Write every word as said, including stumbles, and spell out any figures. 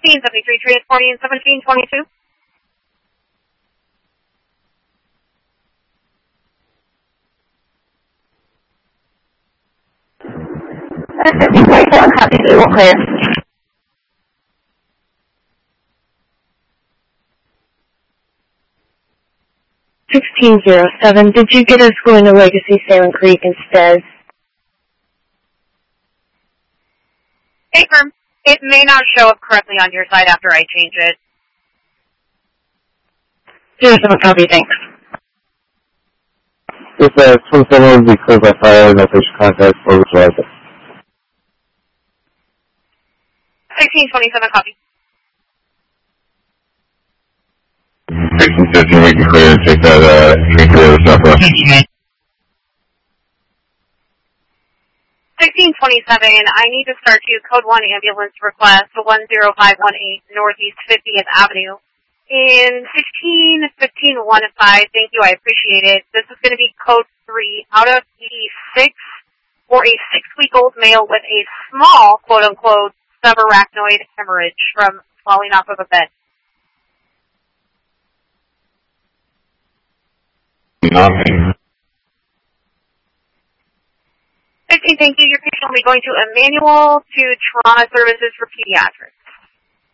sixteen seventy-three, transporting seventeen twenty-two. fifteen twenty-seven, copy, table clear. sixteen oh seven, did you get us going to Legacy Salmon Creek instead? Hey, firm. It may not show up correctly on your side after I change it. zero seven, copy, thanks. If uh, twenty-seven will be cleared by fire, no patient contact for driver. sixteen twenty-seven, copy. sixteen fifteen, we can clear, take that, uh, we can clear the southwest. sixteen twenty-seven, I need to start you code one ambulance request to one zero five one eight Northeast fiftieth Avenue. In sixteen fifteen fifteen, thank you, I appreciate it. This is going to be code three out of eighty-six for a six-week-old male with a small, quote-unquote, subarachnoid hemorrhage from falling off of a bed. sixteen, thank you. Your patient will be going to Emmanuel to Trauma Services for Pediatrics.